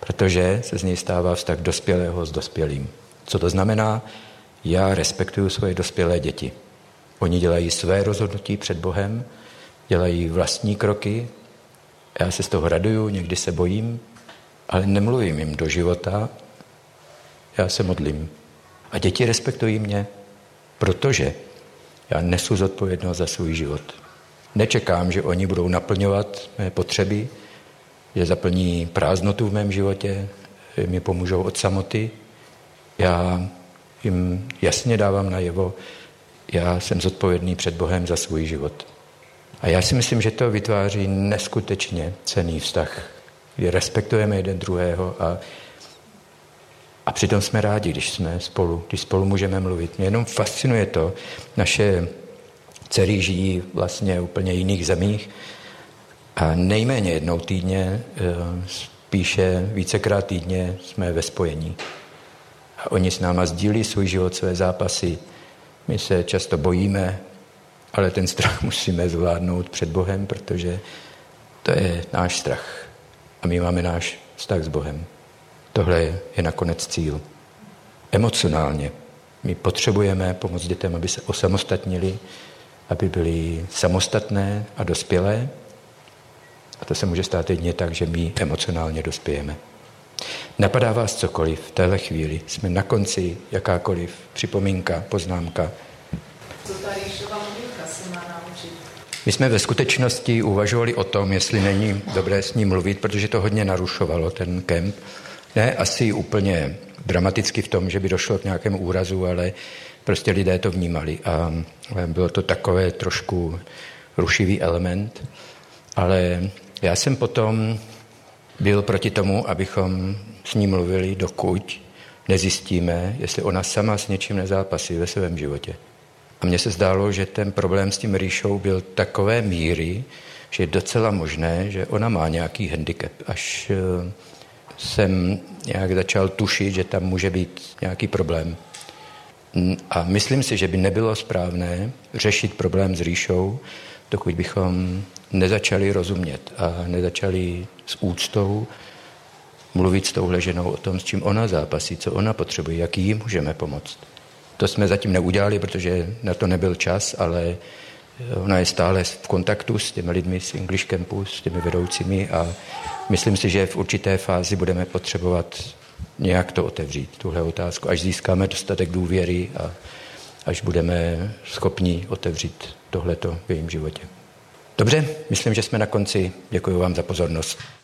protože se z něj stává vztah dospělého s dospělým. Co to znamená? Já respektuju svoje dospělé děti. Oni dělají své rozhodnutí před Bohem, dělají vlastní kroky, já se z toho raduju, někdy se bojím, ale nemluvím jim do života, já se modlím. A děti respektují mě, protože já nesu zodpovědnost za svůj život. Nečekám, že oni budou naplňovat mé potřeby, že zaplní prázdnotu v mém životě, že mi pomůžou od samoty. Já jim jasně dávám najevo, já jsem zodpovědný před Bohem za svůj život. A já si myslím, že to vytváří neskutečně cenný vztah, kdy respektujeme jeden druhého a přitom jsme rádi, když jsme spolu, když spolu můžeme mluvit. Mě jenom fascinuje to, naše dcery žijí vlastně v úplně jiných zemích a nejméně jednou týdně, spíše vícekrát týdně jsme ve spojení. A oni s náma sdílí svůj život, své zápasy. My se často bojíme, ale ten strach musíme zvládnout před Bohem, protože to je náš strach. A my máme náš vztah s Bohem. Tohle je nakonec cíl. Emocionálně. My potřebujeme pomoct dětem, aby se osamostatnili, aby byli samostatné a dospělé. A to se může stát jedině tak, že my emocionálně dospějeme. Napadá vás cokoliv v téhle chvíli. Jsme na konci, jakákoliv připomínka, poznámka. Co ta Ríšova modlitba se má naučit? My jsme ve skutečnosti uvažovali o tom, jestli není dobré s ním mluvit, protože to hodně narušovalo ten kemp. Ne asi úplně dramaticky v tom, že by došlo k nějakému úrazu, ale prostě lidé to vnímali a bylo to takové trošku rušivý element. Ale já jsem potom byl proti tomu, abychom s ní mluvili, dokud nezjistíme, jestli ona sama s něčím nezápasí ve svém životě. A mně se zdálo, že ten problém s tím Ríšou byl takové míry, že je docela možné, že ona má nějaký handicap. Až jsem nějak začal tušit, že tam může být nějaký problém. A myslím si, že by nebylo správné řešit problém s Ríšou, dokud bychom nezačali rozumět a nezačali s úctou mluvit s touhle ženou o tom, s čím ona zápasí, co ona potřebuje, jak jí můžeme pomoct. To jsme zatím neudělali, protože na to nebyl čas, ale ona je stále v kontaktu s těmi lidmi z English Campu, s těmi vedoucími a myslím si, že v určité fázi budeme potřebovat nějak to otevřít, tuhle otázku, až získáme dostatek důvěry a až budeme schopni otevřít tohleto v jejím životě. Dobře, myslím, že jsme na konci. Děkuji vám za pozornost.